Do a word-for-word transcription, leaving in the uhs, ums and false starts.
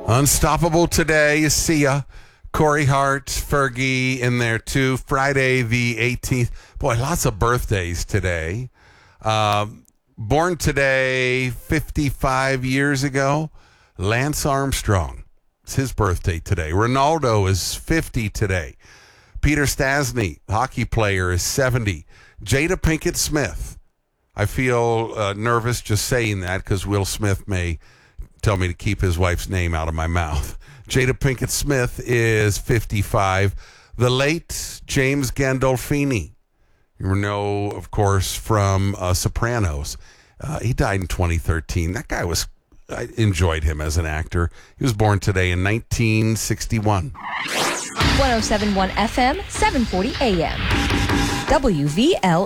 Unstoppable today. You see ya. Corey Hart, Fergie in there too. Friday the eighteenth. Boy, lots of birthdays today. Um, born today fifty-five years ago, Lance Armstrong. It's his birthday today. Ronaldo is fifty today. Peter Stastny, hockey player, is seventy. Jada Pinkett Smith. I feel uh, nervous just saying that because Will Smith may tell me to keep his wife's name out of my mouth. Jada Pinkett Smith is fifty-five. The late James Gandolfini, you know, of course, from uh, Sopranos. Uh, he died in twenty thirteen. That guy was, I enjoyed him as an actor. He was born today in nineteen sixty-one. one oh seven point one F M, seven forty A M. W V L